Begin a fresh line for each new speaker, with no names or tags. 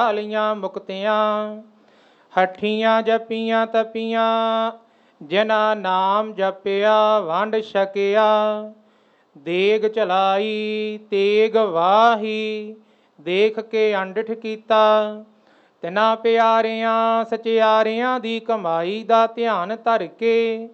ਲੀਆਂ ਮੁਕਤਿਆਂ। ਹੱਠੀਆਂ ਜਪੀਆਂ ਤਪੀਆਂ ਜਿਨ੍ਹਾਂ ਨਾਮ ਜਪਿਆ ਵੰਡ ਛਕਿਆ। ਦੇਗ ਚਲਾਈ ਤੇਗ ਵਾਹੀ ਦੇਖ ਕੇ ਅੰਡਠ ਕੀਤਾ। ਤਿਨਾਂ ਪਿਆਰਿਆਂ ਸਚਿਆਰਿਆਂ ਦੀ ਕਮਾਈ ਦਾ ਧਿਆਨ ਧਰ ਕੇ